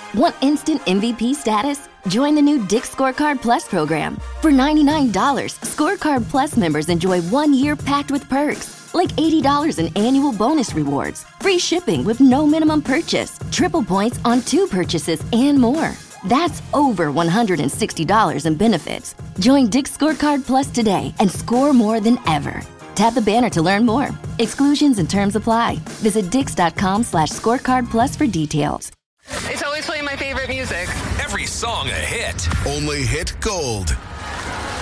Want instant MVP status? Join the new Dick's Scorecard Plus program. For $99, Scorecard Plus members enjoy 1 year packed with perks, like $80 in annual bonus rewards, free shipping with no minimum purchase, triple points on 2 purchases, and more. That's over $160 in benefits. Join Dick's Scorecard Plus today and score more than ever. Tap the banner to learn more. Exclusions and terms apply. Visit dix.com/scorecard plus for details. It's always playing my favorite music. Every song a hit. Only hit gold.